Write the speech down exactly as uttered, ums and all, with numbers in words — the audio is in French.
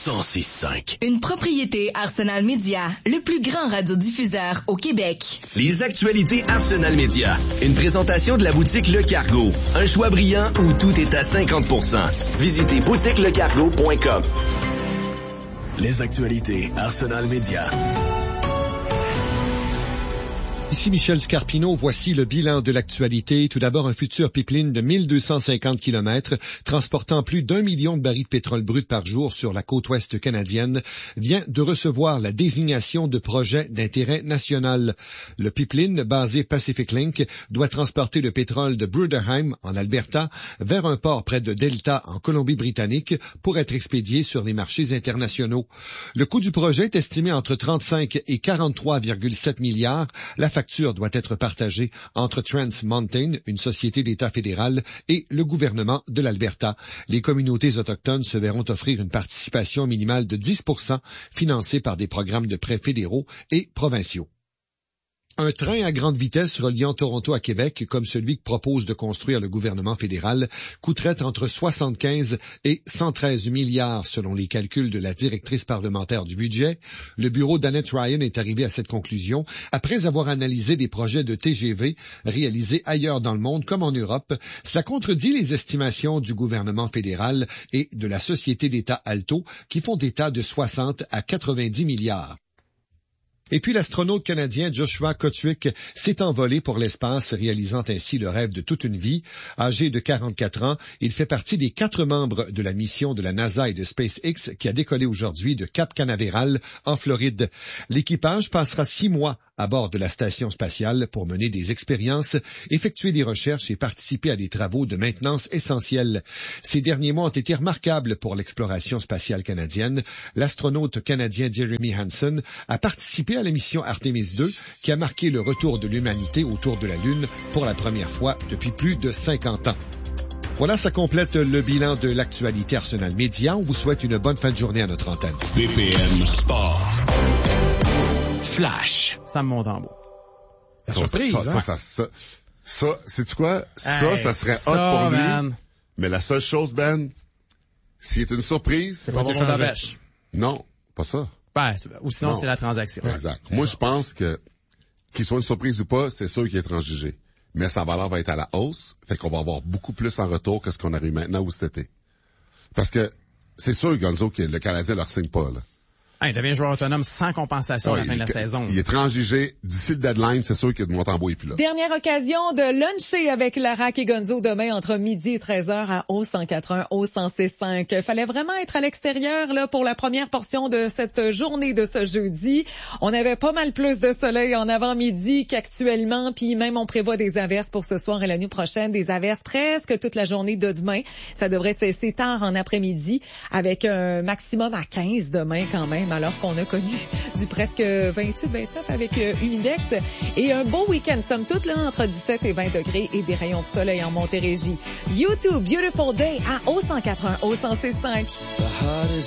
cent six cinq. Une propriété Arsenal Média, le plus grand radiodiffuseur au Québec. Les actualités Arsenal Média. Une présentation de la boutique Le Cargo. Un choix brillant où tout est à cinquante pour cent. Visitez boutique le cargo point com. Les actualités Arsenal Média. Ici Michel Scarpino, voici le bilan de l'actualité. Tout d'abord, un futur pipeline de mille deux cent cinquante kilomètres, transportant plus d'un million de barils de pétrole brut par jour sur la côte ouest canadienne, vient de recevoir la désignation de projet d'intérêt national. Le pipeline, basé Pacific Link, doit transporter le pétrole de Bruderheim, en Alberta, vers un port près de Delta, en Colombie-Britannique, pour être expédié sur les marchés internationaux. Le coût du projet est estimé entre trente-cinq et quarante-trois virgule sept milliards. La facture doit être partagée entre Trans Mountain, une société d'État fédéral, et le gouvernement de l'Alberta. Les communautés autochtones se verront offrir une participation minimale de dix pour cent financée par des programmes de prêts fédéraux et provinciaux. Un train à grande vitesse reliant Toronto à Québec, comme celui que propose de construire le gouvernement fédéral, coûterait entre soixante-quinze et cent treize milliards selon les calculs de la directrice parlementaire du budget. Le bureau d'Annette Ryan est arrivé à cette conclusion après avoir analysé des projets de T G V réalisés ailleurs dans le monde comme en Europe. Cela contredit les estimations du gouvernement fédéral et de la société d'État Alto qui font état de soixante à quatre-vingt-dix milliards. Et puis l'astronaute canadien Joshua Kotwick s'est envolé pour l'espace, réalisant ainsi le rêve de toute une vie. Âgé de quarante-quatre ans, il fait partie des quatre membres de la mission de la NASA et de SpaceX qui a décollé aujourd'hui de Cap Canaveral, en Floride. L'équipage passera six mois à bord de la station spatiale pour mener des expériences, effectuer des recherches et participer à des travaux de maintenance essentiels. Ces derniers mois ont été remarquables pour l'exploration spatiale canadienne. L'astronaute canadien Jeremy Hansen a participé à la mission Artemis deux, qui a marqué le retour de l'humanité autour de la Lune pour la première fois depuis plus de cinquante ans. Voilà, ça complète le bilan de l'actualité Arsenal Média. On vous souhaite une bonne fin de journée à notre antenne. B P M Sport. Flash. Ça me monte en beau. La surprise, ça, hein? ça, ça, ça, ça, sais-tu quoi? Ça, hey, ça serait ça, hot pour lui. man. Mais la seule chose, Ben, s'il est une surprise... C'est pas du chaud à bêche. Non, pas ça. Ben, ou sinon, non. c'est la transaction. Exact. Moi, je pense que, qu'il soit une surprise ou pas, c'est sûr qu'il est transigé. Mais sa valeur va être à la hausse, fait qu'on va avoir beaucoup plus en retour que ce qu'on a eu maintenant ou cet été. Parce que, c'est sûr, Gonzo, que le Canadien leur signe pas, là. Ah, il devient joueur autonome sans compensation ah, à la fin de la il, saison. Il est transigé. D'ici le deadline, c'est sûr que Montembeau est plus là. Dernière occasion de luncher avec Larac et Gonzo demain entre midi et treize heures à O cent quatre un, O cent six cinq. Fallait vraiment être à l'extérieur là pour la première portion de cette journée de ce jeudi. On avait pas mal plus de soleil en avant-midi qu'actuellement, puis même on prévoit des averses pour ce soir et la nuit prochaine, des averses presque toute la journée de demain. Ça devrait cesser tard en après-midi avec un maximum à quinze demain quand même, alors qu'on a connu du presque vingt-huit vingt-neuf avec euh, Humidex. Et un beau week-end, somme toute, là, entre dix-sept et vingt degrés et des rayons de soleil en Montérégie. YouTube, Beautiful Day à O cent quatre un, O cent six cinq.